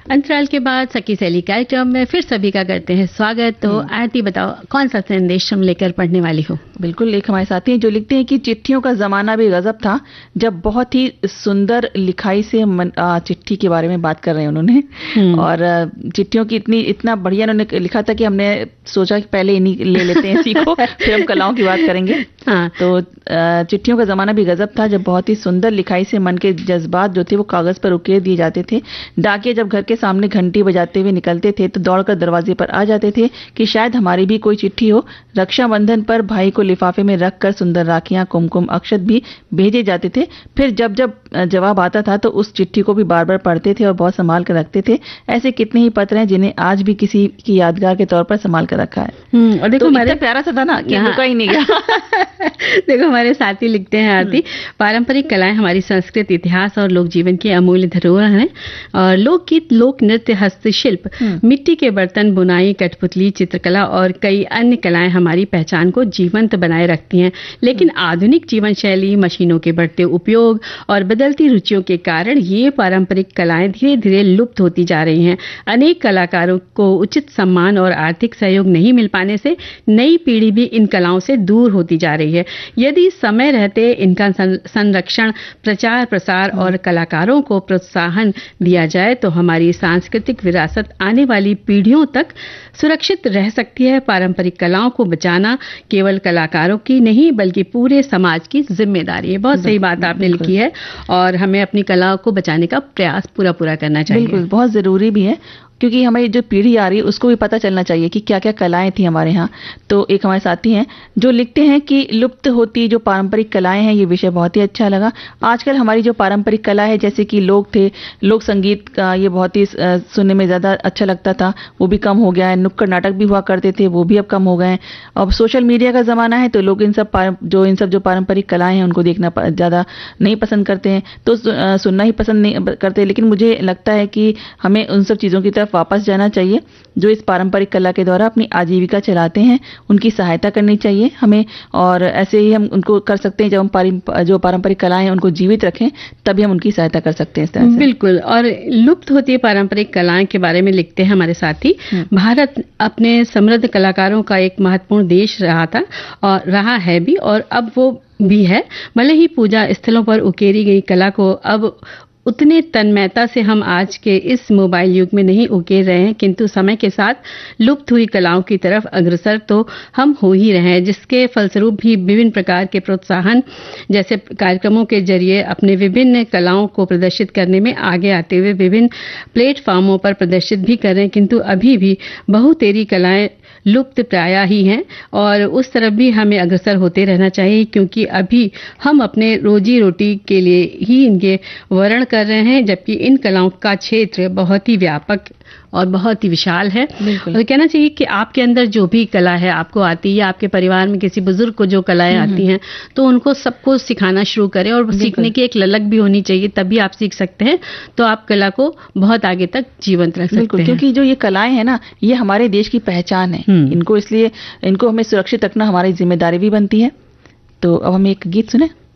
अंतराल के बाद सखी सहेली कार्यक्रम में फिर सभी का करते हैं स्वागत। तो आरती बताओ, कौन सा संदेश हम लेकर पढ़ने वाली हो? बिल्कुल, एक हमारे साथी हैं जो लिखते हैं कि चिट्ठियों का जमाना भी गजब था, जब बहुत ही सुंदर लिखाई से चिट्ठी के बारे में बात कर रहे हैं उन्होंने। और चिट्ठियों की इतना बढ़िया उन्होंने लिखा था कि हमने सोचा कि पहले इन्हीं ले लेते हैं इसी को, फिर हम कलाओं की बात करेंगे। हाँ। तो चिट्ठियों का जमाना भी गजब था, जब बहुत ही सुंदर लिखाई से मन के जज्बात जो थे वो कागज पर उकेर दिए जाते थे। डाकिये जब घर के सामने घंटी बजाते हुए निकलते थे तो दौड़कर दरवाजे पर आ जाते थे कि शायद हमारी भी कोई चिट्ठी हो। रक्षाबंधन पर भाई को लिफाफे में रखकर सुंदर राखियां, कुमकुम, अक्षत भी भेजे जाते थे। फिर जब जवाब आता था तो उस चिट्ठी को भी बार बार पढ़ते थे और बहुत संभाल कर रखते थे। ऐसे कितने ही पत्र हैं जिन्हें आज भी किसी की यादगार के तौर पर संभाल कर रखा है। और देखो तो हमारे प्यारा सा था ना कि रुका ही नहीं गया। देखो हमारे साथी लिखते हैं, आरती, पारंपरिक कलाएं हमारी संस्कृति, इतिहास और लोक जीवन की अमूल्य धरोहर हैं। और लोकगीत, लोक नृत्य, हस्तशिल्प, मिट्टी के बर्तन, बुनाई, कठपुतली, चित्रकला और कई अन्य कलाएं हमारी पहचान को जीवंत बनाए रखती हैं। लेकिन आधुनिक जीवन शैली, मशीनों के बढ़ते उपयोग और बदलती रुचियों के कारण ये पारंपरिक कलाएं धीरे धीरे लुप्त होती जा रही हैं। अनेक कलाकारों को उचित सम्मान और आर्थिक सहयोग नहीं मिल पाने से नई पीढ़ी भी इन कलाओं से दूर होती जा रही है। यदि समय रहते इनका संरक्षण, प्रचार प्रसार और कलाकारों को प्रोत्साहन दिया जाए तो हमारी सांस्कृतिक विरासत आने वाली पीढ़ियों तक सुरक्षित रह सकती है। पारंपरिक कलाओं को बचाना केवल कलाकारों की नहीं बल्कि पूरे समाज की जिम्मेदारी है। बहुत सही बात आपने लिखी है और हमें अपनी कला को बचाने का प्रयास पूरा करना चाहिए। बिल्कुल, बहुत जरूरी भी है, क्योंकि हमारी जो पीढ़ी आ रही है उसको भी पता चलना चाहिए कि क्या क्या कलाएं थी हमारे यहाँ। तो एक हमारे साथी हैं जो लिखते हैं कि लुप्त होती जो पारंपरिक कलाएं हैं, ये विषय बहुत ही अच्छा लगा। आजकल हमारी जो पारंपरिक कला है, जैसे कि लोक थे, लोक संगीत का ये बहुत ही सुनने में ज्यादा अच्छा लगता था, वो भी कम हो गया है। नुक्कड़ नाटक भी हुआ करते थे, वो भी अब कम हो गए हैं। अब सोशल मीडिया का जमाना है तो लोग इन सब जो पारंपरिक कलाएं हैं उनको देखना ज्यादा नहीं पसंद करते हैं, तो सुनना ही पसंद नहीं करते। लेकिन मुझे लगता है कि हमें उन सब चीजों की तरफ वापस जाना चाहिए जो इस पारंपरिक कला के द्वारा अपनी आजीविका चलाते हैं, उनकी सहायता करनी चाहिए हमें। और ऐसे ही हम उनको कर सकते हैं, जब हम जो पारंपरिक कलाएं हैं उनको जीवित रखें तभी हम उनकी सहायता कर सकते हैं इस तरह से। बिल्कुल। और लुप्त होती है पारंपरिक कलाएं के बारे में लिखते हैं हमारे साथी, भारत अपने समृद्ध कलाकारों का एक महत्वपूर्ण देश रहा था और रहा है भी, और अब वो भी है। भले ही पूजा स्थलों पर उकेरी गई कला को अब उतने तन्मयता से हम आज के इस मोबाइल युग में नहीं उकेर रहे हैं, किंतु समय के साथ लुप्त हुई कलाओं की तरफ अग्रसर तो हम हो ही रहे हैं, जिसके फलस्वरूप भी विभिन्न प्रकार के प्रोत्साहन जैसे कार्यक्रमों के जरिए अपने विभिन्न कलाओं को प्रदर्शित करने में आगे आते हुए विभिन्न प्लेटफॉर्मों पर प्रदर्शित भी कर रहे हैं। किंतु अभी भी बहुतेरी कलाएं लुप्त प्राय ही हैं और उस तरफ भी हमें अग्रसर होते रहना चाहिए, क्योंकि अभी हम अपने रोजी रोटी के लिए ही इनके वर्ण कर रहे हैं, जबकि इन कलाओं का क्षेत्र बहुत ही व्यापक और बहुत ही विशाल है। और कहना चाहिए कि आपके अंदर जो भी कला है आपको आती है, आपके परिवार में किसी बुजुर्ग को जो कलाएं आती हैं तो उनको सबको सिखाना शुरू करें, और सीखने की एक ललक भी होनी चाहिए, तभी आप सीख सकते हैं। तो आप कला को बहुत आगे तक जीवंत रख सकते हैं, क्योंकि जो ये कलाएं हैं ना, ये हमारे देश की पहचान है। इनको हमें सुरक्षित रखना हमारी जिम्मेदारी भी बनती है। तो अब हम एक गीत सुने।